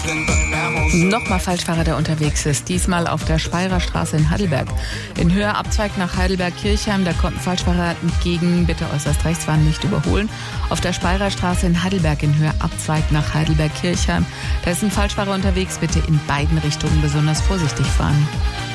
Nochmal Falschfahrer, der unterwegs ist. Diesmal auf der Speyerer Straße in Heidelberg. In Höhe Abzweig nach Heidelberg-Kirchheim. Da konnten Falschfahrer entgegen, bitte äußerst rechts fahren, nicht überholen. Auf der Speyerer Straße in Heidelberg in Höhe Abzweig nach Heidelberg-Kirchheim. Da ist ein Falschfahrer unterwegs. Bitte in beiden Richtungen besonders vorsichtig fahren.